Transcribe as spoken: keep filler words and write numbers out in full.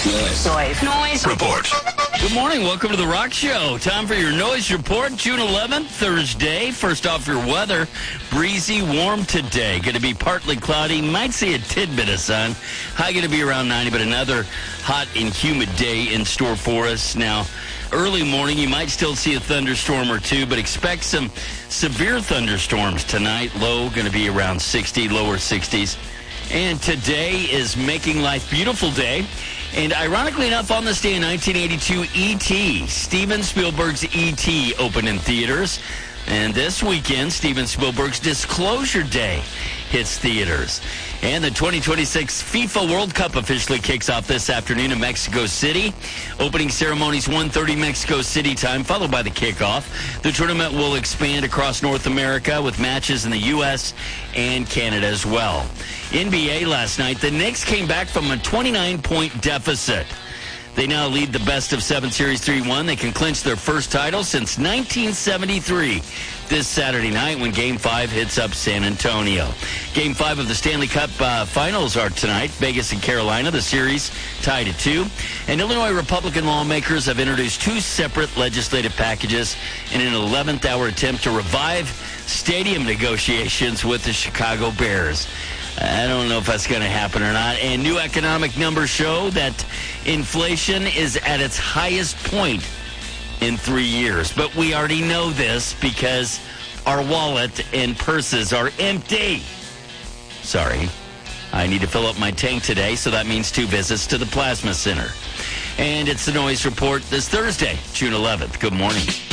Noise. Noise. Noise. Report. Good morning. Welcome to the Rock Show. Time for your noise report. June eleventh, Thursday. First off, your weather. Breezy, warm today. Going to be partly cloudy. Might see a tidbit of sun. High going to be around ninety, but another hot and humid day in store for us. Now, early morning, you might still see a thunderstorm or two, but expect some severe thunderstorms tonight. Low going to be around sixty, lower sixties. And today is Making Life Beautiful Day. And ironically enough, on this day in nineteen eighty-two, E T, Steven Spielberg's E T opened in theaters. And this weekend, Steven Spielberg's Disclosure Day hits theaters. And the twenty twenty-six FIFA World Cup officially kicks off this afternoon in Mexico City. Opening ceremonies one thirty Mexico City time, followed by the kickoff. The tournament will expand across North America with matches in the U S and Canada as well. N B A last night, the Knicks came back from a twenty-nine point deficit. They now lead the best of seven series three one. They can clinch their first title since nineteen seventy-three this Saturday night when Game five hits up San Antonio. Game five of the Stanley Cup uh, Finals are tonight. Vegas and Carolina, the series tied at two. And Illinois Republican lawmakers have introduced two separate legislative packages in an eleventh hour attempt to revive stadium negotiations with the Chicago Bears. I don't know if that's going to happen or not. And new economic numbers show that inflation is at its highest point in three years. But we already know this because our wallet and purses are empty. Sorry. I need to fill up my tank today, so that means two visits to the Plasma Center. And it's the Noise Report this Thursday, June eleventh. Good morning.